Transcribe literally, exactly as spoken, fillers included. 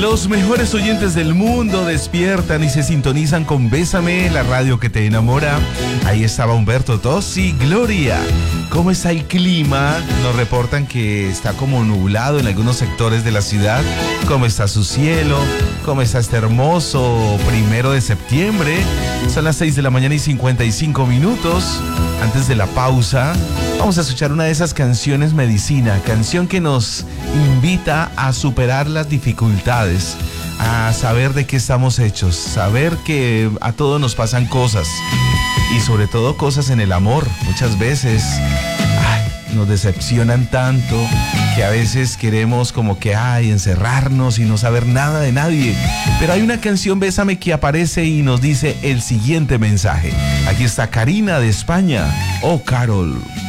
Los mejores oyentes del mundo despiertan y se sintonizan con Bésame, la radio que te enamora. Ahí estaba Humberto Tozzi. Gloria, ¿cómo está el clima? Nos reportan que está como nublado en algunos sectores de la ciudad. ¿Cómo está su cielo? ¿Cómo está este hermoso primero de septiembre? Son las seis de la mañana y cincuenta y cinco minutos. Antes de la pausa, vamos a escuchar una de esas canciones medicina, canción que nos invita a superar las dificultades, a saber de qué estamos hechos, saber que a todos nos pasan cosas y sobre todo cosas en el amor. Muchas veces ay, nos decepcionan tanto que a veces queremos como que ay, encerrarnos y no saber nada de nadie. Pero hay una canción, Bésame, que aparece y nos dice el siguiente mensaje. Aquí está Karina de España. Oh, Carol.